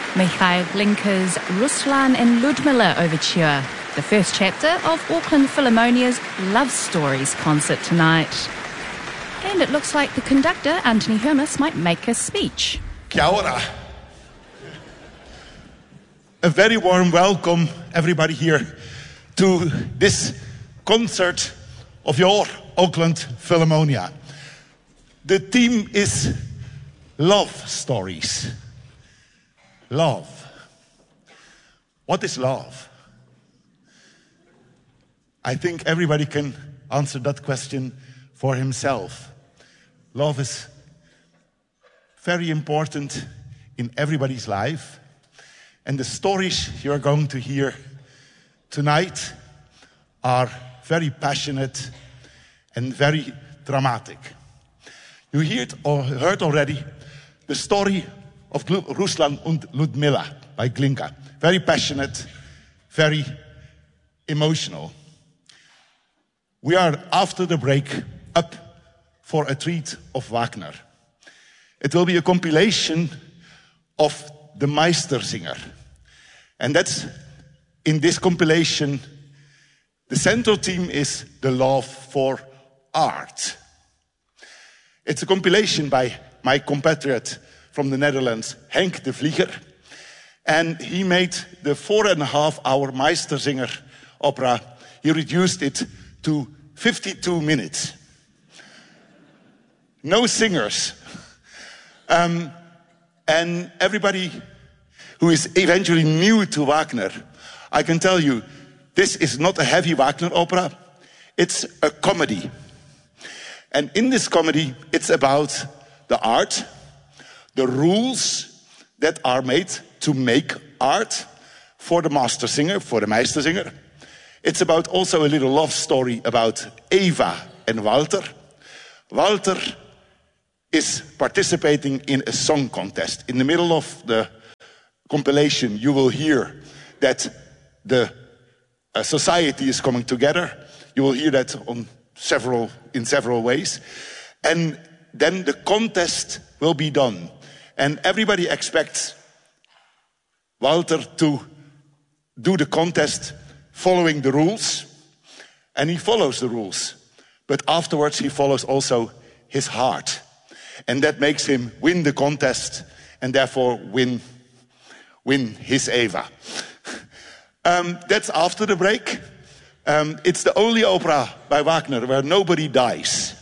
Mikhail Glinka's Ruslan and Ludmila Overture, the first chapter of Auckland Philharmonia's Love Stories concert tonight. And it looks like the conductor, Anthony Hermes, might make a speech. Kia ora. A very warm welcome, everybody here, to this concert of your Auckland Philharmonia. The theme is love stories. Love. What is love? I think everybody can answer that question for himself. Love is very important in everybody's life. And the stories you are going to hear tonight are very passionate and very dramatic. You heard already the story of Ruslan and Ludmila by Glinka. Very passionate, very emotional. We are, after the break, up for a treat of Wagner. It will be a compilation of the Meistersinger. And that's, in this compilation, the central theme is the love for art. It's a compilation by my compatriot from the Netherlands, Henk de Vlieger. And he made the 4.5-hour Meistersinger opera. He reduced it to 52 minutes. No singers. And everybody who is eventually new to Wagner, I can tell you, this is not a heavy Wagner opera. It's a comedy. And in this comedy, it's about the art, the rules that are made to make art for the Mastersinger, for the Meistersinger. It's about also a little love story about Eva and Walter. Walter is participating in a song contest. In the middle of the compilation, you will hear that the society is coming together. You will hear that in several ways. And then the contest will be done. And everybody expects Walter to do the contest following the rules. And he follows the rules. But afterwards he follows also his heart. And that makes him win the contest and therefore win his Eva. That's after the break. It's the only opera by Wagner where nobody dies.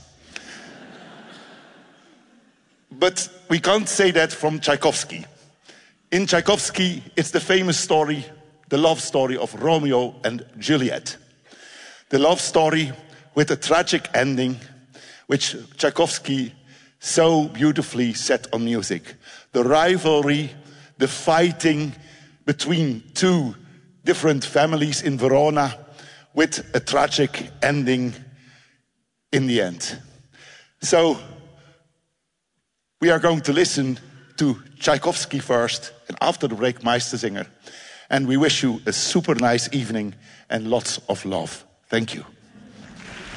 But we can't say that from Tchaikovsky. In Tchaikovsky, it's the famous story, the love story of Romeo and Juliet. The love story with a tragic ending, which Tchaikovsky so beautifully set on music. The rivalry, the fighting between two different families in Verona with a tragic ending in the end. So we are going to listen to Tchaikovsky first, and after the break, Meistersinger. And we wish you a super nice evening and lots of love. Thank you.